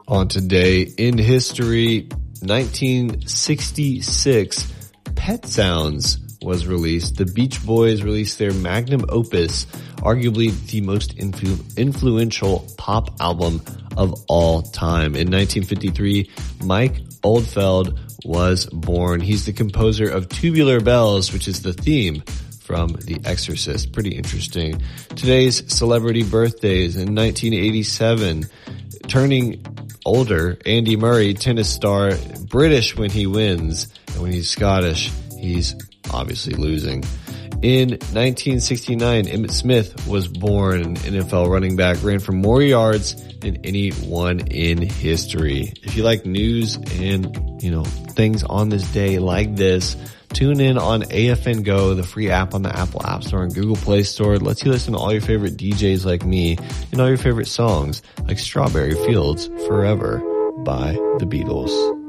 On today in history, 1966, Pet Sounds was released. The Beach Boys released their magnum opus, arguably the most influential pop album of all time. In 1953, Mike Oldfield was born. He's the composer of Tubular Bells, which is the theme from The Exorcist. Pretty interesting. Today's celebrity birthdays: in 1987, turning older, Andy Murray, tennis star, British when he wins, and when he's Scottish, he's obviously losing. In 1969, Emmitt Smith was born, an NFL running back, ran for more yards than anyone in history. If you like news and, things on this day like this, tune in on AFN Go, the free app on the Apple App Store and Google Play Store. It lets you listen to all your favorite DJs like me and all your favorite songs like Strawberry Fields Forever by the Beatles.